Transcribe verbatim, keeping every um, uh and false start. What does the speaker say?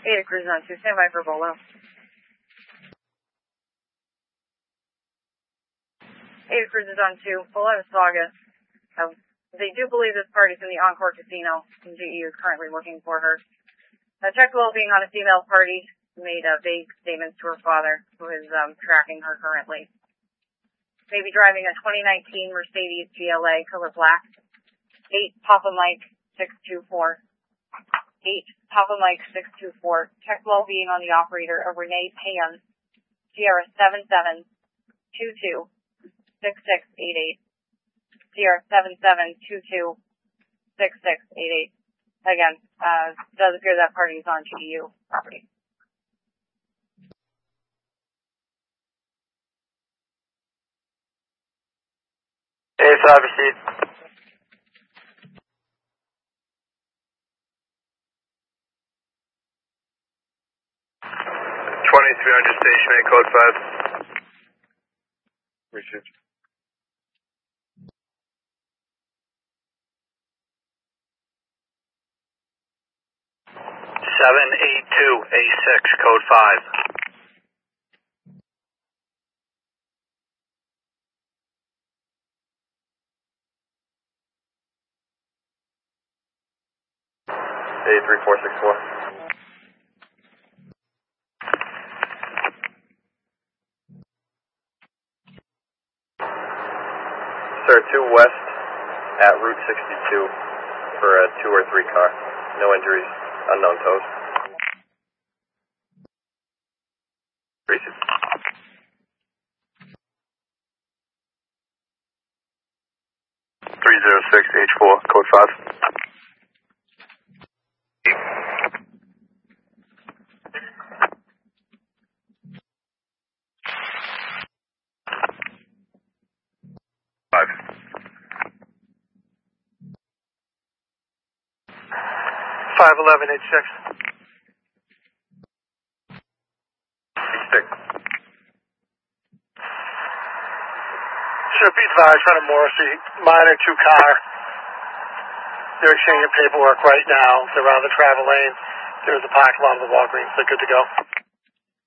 Ada Cruise on two, stand by for Bolo. Ada Cruise is on two, Bolo Saga. Uh, they do believe this party's in the Encore Casino, and G E is currently looking for her. Uh, checked well being on a female party, made uh, vague statements to her father, who is um, tracking her currently. Maybe driving a twenty nineteen Mercedes G L A, color black. eight Papa Mike six two four. eight Papa Mike six two four. Check well being on the operator of Renee Pan, Sierra seven seven two two six six eight eight. Sierra seven seven two two six six eight eight. Again, uh, does appear that party is on G U property. Hey, five, proceed. twenty-three hundred station eight, code five. Richard. seven eight two A six, code five. A three four six four. Sir, two west at Route sixty-two for a two or three car. No injuries, unknown tows. Recent. three zero six H four, code five. Five. Five eleven eight six. Six. Sure, be advised, front of Morrissey, minor two car. They're exchanging paperwork right now. They're on the travel lane. There's a parking lot of the Walgreens. They're good to go.